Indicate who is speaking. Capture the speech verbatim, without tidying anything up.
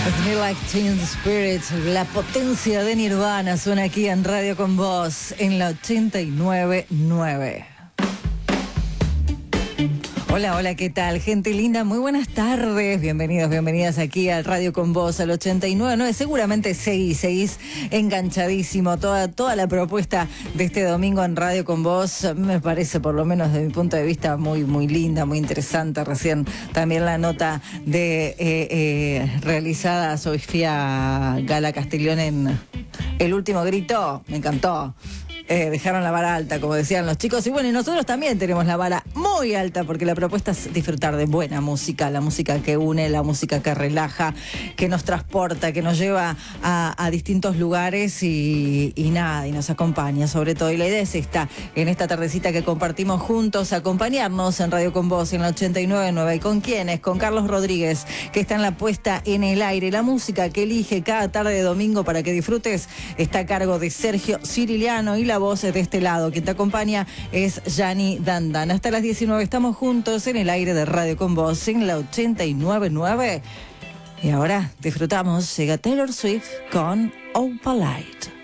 Speaker 1: Me Like Teen Spirit, la potencia de Nirvana suena aquí en Radio Con Vos en la ochenta y nueve punto nueve. Hola, hola, ¿qué tal? Gente linda, muy buenas tardes. Bienvenidos, bienvenidas aquí al Radio Con Vos, al ochenta y nueve punto nueve. Seguramente seguís, seguís enganchadísimo. Toda, toda la propuesta de este domingo en Radio Con Vos me parece, por lo menos desde mi punto de vista, muy, muy linda, muy interesante. Recién también la nota de eh, eh, realizada Sofía Gala Castellón en El Último Grito. Me encantó. Eh, dejaron la vara alta, como decían los chicos. Y bueno, y nosotros también tenemos la vara muy alta, porque la propuesta es disfrutar de buena música, la música que une, la música que relaja, que nos transporta, que nos lleva a, a distintos lugares y, y nada, y nos acompaña sobre todo. Y la idea es esta, en esta tardecita que compartimos juntos, acompañarnos en Radio Con Vos, en la ochenta y nueve punto nueve. ¿Y con quiénes? Con Carlos Rodríguez, que está en la puesta en el aire. La música que elige cada tarde de domingo para que disfrutes está a cargo de Sergio Ciriliano, y la voz de este lado. Quien te acompaña es Yani Dandan. Hasta las diecinueve estamos juntos en el aire de Radio Con Vos en la ochenta y nueve punto nueve. Y ahora disfrutamos, llega Taylor Swift con Opalite.